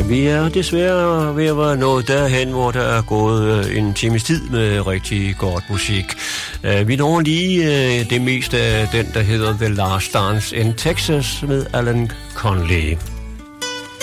Vi er desværre ved at være nået derhen, hvor der er gået en times tid med rigtig godt musik. Vi når lige det meste af den, der hedder The Last Dance in Texas med Alan Conley.